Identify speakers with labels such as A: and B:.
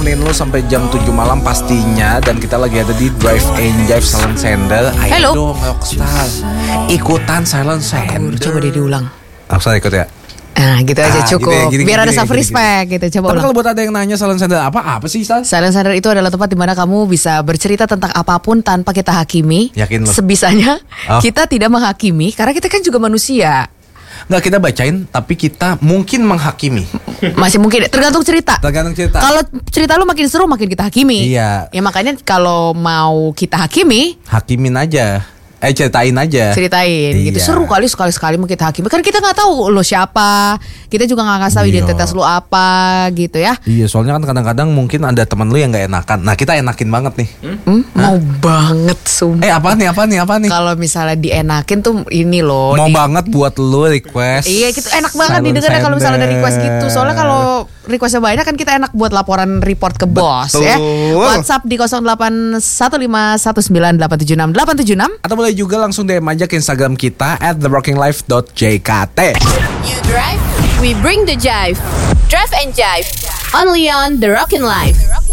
A: nemenin lu sampai jam 7 malam pastinya. Dan kita lagi ada di Drive and Jive Silent Sender. Ayo
B: Hello.
A: dong Rockstar, ikutan Silent Sender.
B: Coba deh diulang.
A: Rockstar ikut ya.
B: Nah gitu aja cukup.
A: Gitu ya,
B: Biar ada
A: gini,
B: self
A: gini,
B: respect gitu. Coba
A: Tapi
B: ulang.
A: kalau buat ada yang nanya Silent Sender apa sih Sal?
B: Silent Sender itu adalah tempat di mana kamu bisa bercerita tentang apapun tanpa kita hakimi.
A: Yakin lo?
B: Sebisanya
A: Oh.
B: kita tidak menghakimi karena kita kan juga manusia.
A: Nggak, kita bacain tapi kita mungkin menghakimi.
B: Masih mungkin tergantung cerita.
A: Tergantung cerita.
B: Kalau cerita lu makin seru makin kita hakimi.
A: Iya.
B: Ya makanya kalau mau kita hakimi,
A: Hakimin aja. Ceritain aja.
B: ceritain gitu.
A: Iya.
B: Seru kali sekali-sekali mau kita hakimi. Kan kita nggak tahu lo siapa. Kita juga nggak kasih tahu
A: Iya.
B: identitas lu apa gitu ya.
A: Iya, soalnya kan kadang-kadang mungkin ada teman lu yang nggak enakan. Nah, kita enakin banget nih.
B: Mau banget sumpah.
A: Apa nih?
B: Kalau misalnya dienakin tuh ini loh.
A: Mau banget buat lu request.
B: Iya gitu enak banget
A: Silent
B: didengarnya kalau misalnya ada
A: Sender.
B: request gitu. Soalnya kalau requestnya banyak kan kita enak buat laporan report ke bos ya.
A: Betul.
B: WhatsApp di 081519876876.
A: Atau boleh juga langsung DM aja ke Instagram kita @therockinglife.jkt.
C: You drive, we bring the jive. Drive and jive. Only on The Rockin' Life.